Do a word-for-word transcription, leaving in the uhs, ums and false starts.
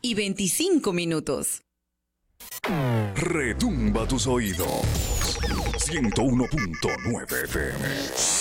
y veinticinco minutos. Retumba tus oídos. ciento uno punto nueve F M.